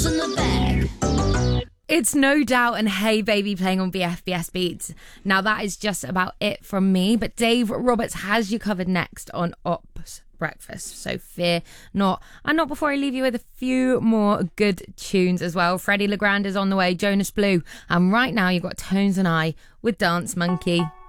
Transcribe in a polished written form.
in the back. It's No Doubt and Hey Baby playing on BFBS Beats. Now that is just about it from me, but Dave Roberts has you covered next on Ops Breakfast, so fear not. And not before I leave you with a few more good tunes as well. Freddie Legrand is on the way, Jonas Blue, and right now you've got Tones and I with Dance Monkey.